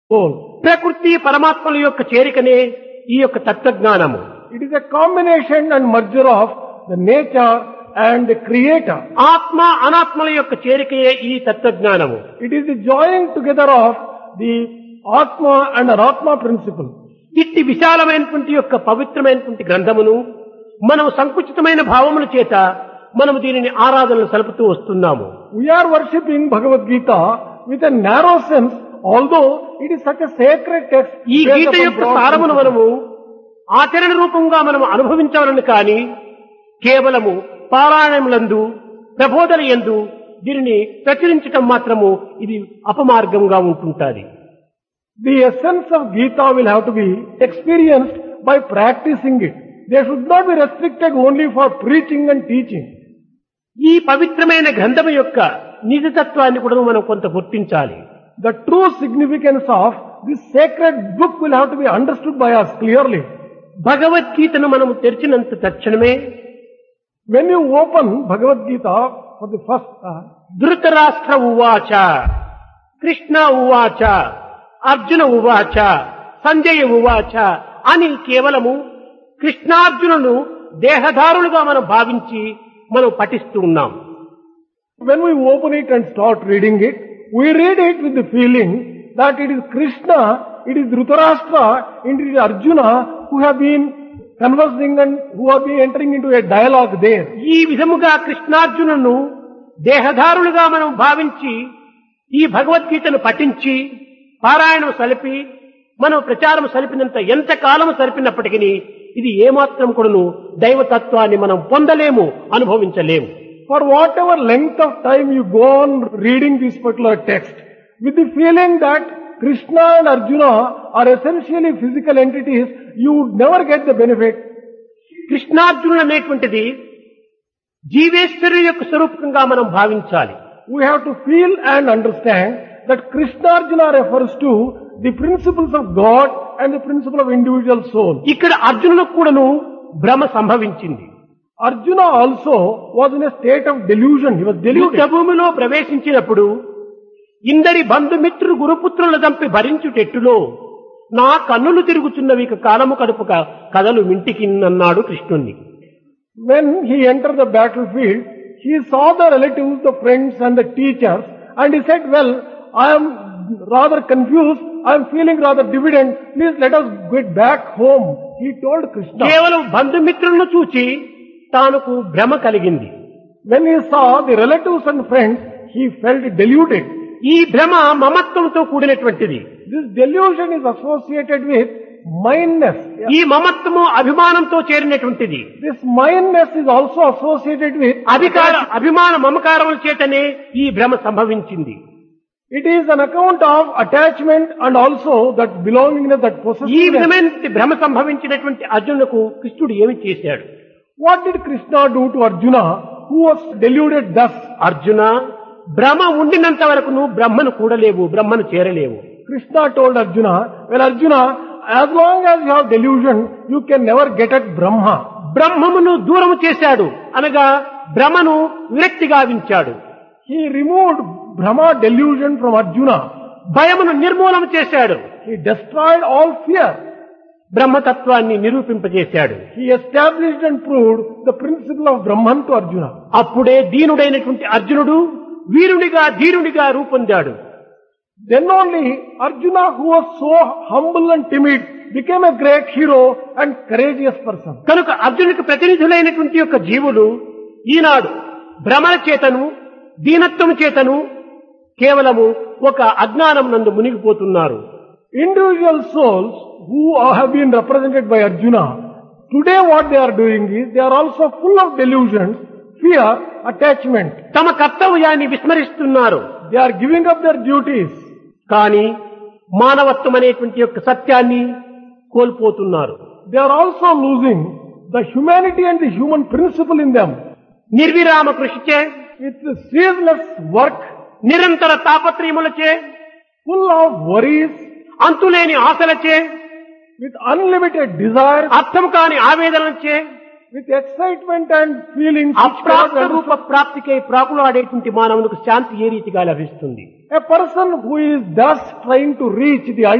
soul. ప్రకృతి పరమాత్మల యొక్క చేరికనే ఈ యొక్క తత్వజ్ఞానము. It is a combination and merger of the nature and the creator. ఆత్మ అనాత్మల యొక్క చేరికయే ఈ తత్వజ్ఞానము. It is the joining together of the Atma and Anatma principle. ఇట్టి విశాలమైనటువంటి యొక్క పవిత్రమైనటువంటి గ్రంథమును మనం సంకుచితమైన భావముల చేత మనము దీనిని ఆరాధనలు సలుపుతూ వస్తున్నాము. We are worshipping Bhagavad Gita with a narrow sense, although it is such a sacred text. ఈ గీత యొక్క సారమును మనము ఆచరణ రూపంగా మనము అనుభవించాలని కానీ కేవలము పారాయణములందు ప్రబోధన యందు దీనిని ప్రచురించటం మాత్రము ఇది అపమార్గంగా ఉంటుంటాది. The essence of Gita will have to be experienced by practicing it. They should not be restricted only for preaching and teaching. ఈ పవిత్రమైన గ్రంథము యొక్క నిజతత్వాన్ని కూడా మనం కొంత గుర్తించాలి. The true significance of this sacred book will have to be understood by us clearly. భగవద్గీతను మనము తెరిచినంత తక్షణమే When you open Bhagavad Gita for the first time, Dhritarashtra ఉవాచ, కృష్ణ ఉవాచ, అర్జున ఉవాచ, సంజయ ఉవాచ అని కేవలము కృష్ణార్జునులను దేహధారులుగా మనం భావించి మనం పఠిస్తూ ఉన్నాం. when we open it and start reading it, we read it with the feeling that it is Krishna, it is Dhritarashtra, and it is Arjuna who have been conversing and who have been entering into a dialogue there. ఈ విధముగా కృష్ణార్జునులను దేహధారులుగా మనం భావించి ఈ భగవద్గీతను పఠించి పారాయణం సలిపి మనం ప్రచారం సలిపినంత ఎంత కాలము సలిపినప్పటికీ ఇది ఏమాత్రం కూడాను దైవతత్వాన్ని మనం పొందలేము, అనుభవించలేము. For whatever length of time you go on reading this particular text, with the feeling that Krishna and Arjuna are essentially physical entities, you would never get the benefit. కృష్ణార్జునులు అనేటువంటిది జీవేశ్వరుని యొక్క స్వరూపంగా మనం భావించాలి. We have to feel and understand that Krishna Arjuna refers to the principles of God and the principle of individual soul. ఇక్కడ అర్జునులకు కూడాను భ్రమ సంభవించింది. Arjuna also was in a state of delusion. He was deluded. యుద్ధభూమిలో ప్రవేశించినప్పుడు ఇందరి బంధుమిత్రులు గురుపుత్రుల దంపి భరించుటెట్టులో నా కన్నులు తిరుగుచున్నవి ఇక కాలము కడుపుక కథలు మింటికిన్నన్నాడు కృష్ణుణ్ణి. When he entered the battlefield, he saw the relatives, the friends and the teachers, and he said, well, I am rather confused, I am feeling rather dividend, please let us get back home. He told Krishna. కేవలం బంధుమిత్రులను చూచి తానుకు భ్రమ కలిగింది. When he saw the relatives and friends, he felt deluded. ఈ భ్రమ మమత్వంతో కూడినటువంటిది. This delusion is associated with mindness. ఈ మమత్వము అభిమానంతో చేరినటువంటిది. This mindness is also associated with అభిమాన మమకారముల చేతనే ఈ భ్రమ సంభవించింది. It is an account of attachment and also that belongingness, that ఈ possessiveness. విధమైన భ్రమ సంభవించినటువంటి అర్జునులకు కృష్ణుడు ఏమి చేశాడు? What did Krishna do to Arjuna, who was deluded thus? Arjuna, భ్రమ ఉండినంత వరకు నువ్వు బ్రహ్మను కూడలేవు, బ్రహ్మను చేరలేవు. Krishna told Arjuna, well Arjuna, as long as you have delusion, you can never get at Brahma. బ్రహ్మమును దూరము చేశాడు అనగా భ్రమను విరక్తి గావించాడు. He removed Brahma delusion from Arjuna. భయమును నిర్మూలన చేశాడు. He destroyed all fear. బ్రహ్మతత్వాన్ని నిరూపింపజేశాడు. He established and proved the principle of Brahman to Arjuna. అప్పుడే దీనుడైనటువంటి అర్జునుడు వీరునిగా ధీరునిగా రూపొందాడు. Then only Arjuna, who was so humble and timid, became a great hero and courageous person. కనుక అర్జునుడికి ప్రతినిధులైనటువంటి యొక్క జీవులు ఈనాడు భ్రమల చేతను దీనత్వము చేతను కేవలము ఒక అజ్ఞానం నందు మునిగిపోతున్నారు. Individual souls who have been represented by Arjuna, today what they are doing is, they are also full of delusions, fear, attachment. తమ కర్తవ్యాన్ని విస్మరిస్తున్నారు. They are giving up their duties. కానీ మానవత్వం అనేటువంటి యొక్క సత్యాన్ని కోల్పోతున్నారు. They are also losing the humanity and the human principle in them. నిర్విరామ కృషిచే, With ceaseless work, నిరంతర తాపత్రయములచే, full of worries, అంతులేని ఆశలచే, with unlimited desires, అర్థం కాని ఆవేదనలచే, with excitement and feelings. అప్రాప్త రూప ప్రాప్తికై ప్రాకులాడేటువంటి మానవునికి శాంతి ఏ రీతిగా లభిస్తుంది? A person who is thus trying to reach the